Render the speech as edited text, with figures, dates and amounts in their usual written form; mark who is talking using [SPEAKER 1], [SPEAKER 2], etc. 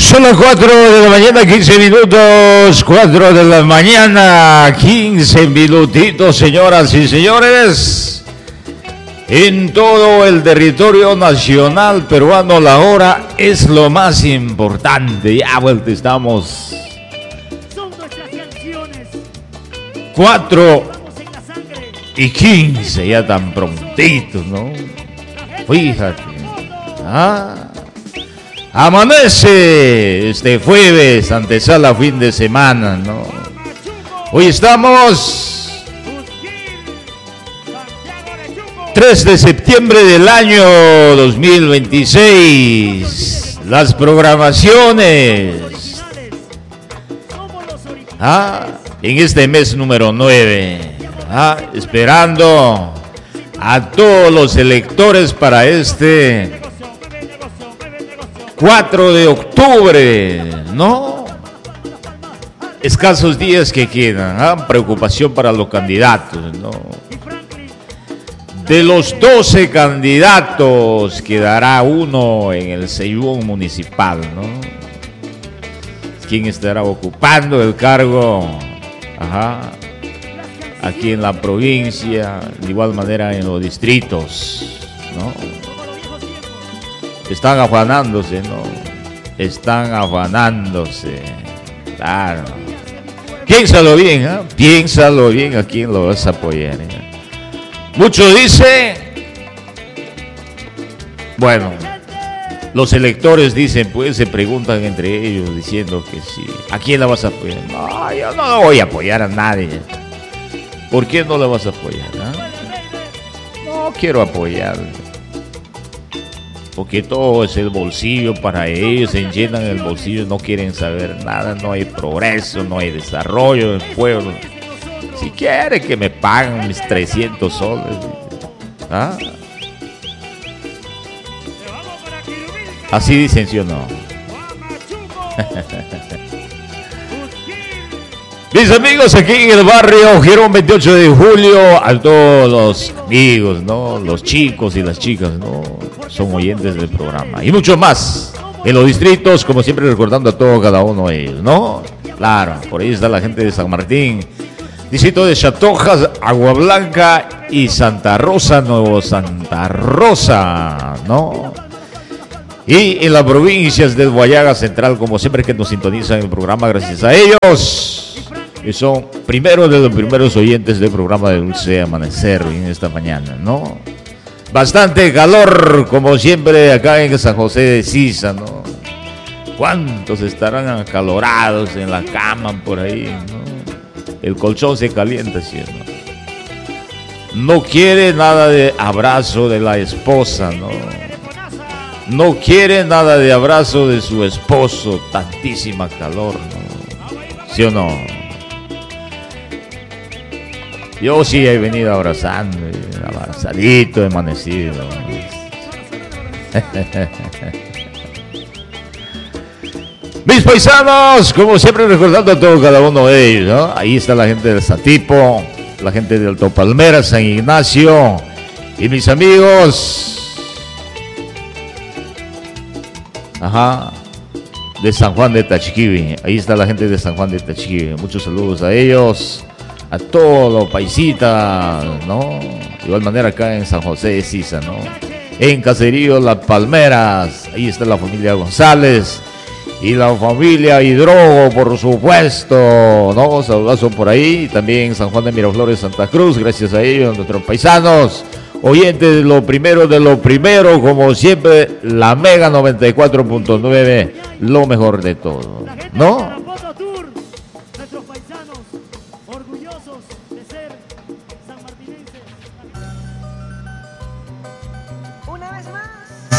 [SPEAKER 1] Son las 4 de la mañana, 15 minutos, 4 de la mañana, 15 minutitos, señoras y señores. En todo el territorio nacional peruano la hora es lo más importante. Ya vuelta estamos.
[SPEAKER 2] Son nuestras canciones.
[SPEAKER 1] 4:15, ya tan prontitos, ¿no? Fíjate. Amanece este jueves, antesala fin de semana, ¿no? Hoy estamos 3 de septiembre del año 2026. Las programaciones en este mes número 9, esperando a todos los electores para este 4 de octubre, ¿no? Escasos días que quedan, preocupación para los candidatos, ¿no? De los 12 candidatos quedará uno en el Seibón municipal, ¿no? ¿Quién estará ocupando el cargo? Aquí en la provincia, de igual manera en los distritos, ¿no? Están afanándose, ¿no? Están afanándose. Claro. Piénsalo bien, ¿eh? Piénsalo bien a quién lo vas a apoyar, ¿eh? Muchos dicen, bueno, los electores dicen, pues se preguntan entre ellos diciendo que sí. ¿A quién la vas a apoyar? No, yo no voy a apoyar a nadie. ¿Por qué no la vas a apoyar? No quiero apoyar. Porque todo es el bolsillo para ellos, se llenan el bolsillo, no quieren saber nada, no hay progreso, no hay desarrollo del pueblo. Si quiere que me paguen mis 300 soles. Así dicen, ¿sí o no? Mis amigos aquí en el barrio Girón 28 de julio, a todos los amigos, ¿no? Los chicos y las chicas, ¿no? Son oyentes del programa. Y mucho más en los distritos, como siempre recordando a todo cada uno de ellos, ¿no? Claro, por ahí está la gente de San Martín, distrito de Chatojas, Agua Blanca y Santa Rosa, Nuevo Santa Rosa, ¿no? Y en las provincias del Guayaga Central, como siempre que nos sintonizan el programa, gracias a ellos. Y son primeros de los primeros oyentes del programa de Dulce Amanecer en esta mañana, ¿no? Bastante calor, como siempre, acá en San José de Sisa, ¿no? ¿Cuántos estarán acalorados en la cama por ahí, no? El colchón se calienta, ¿sí o no? No quiere nada de abrazo de la esposa, ¿no? No quiere nada de abrazo de su esposo, tantísima calor, ¿no? ¿Sí o no? Yo sí he venido abrazando, abrazadito, amanecido. Mis paisanos, como siempre recordando a todo cada uno de ellos, ¿no? Ahí está la gente del Satipo, la gente de Alto Palmera, San Ignacio, y mis amigos, de San Juan de Tachiquibi. Ahí está la gente de San Juan de Tachiquibi. Muchos saludos a ellos. A todos los paisitas, ¿no? De igual manera acá en San José de Sisa, ¿no? En Caserío Las Palmeras, ahí está la familia González y la familia Hidrogo, por supuesto, ¿no? Saludazo por ahí. También San Juan de Miraflores, Santa Cruz, gracias a ellos, nuestros paisanos. Oyentes de lo primero, como siempre, la Mega 94.9, lo mejor de todo, ¿no?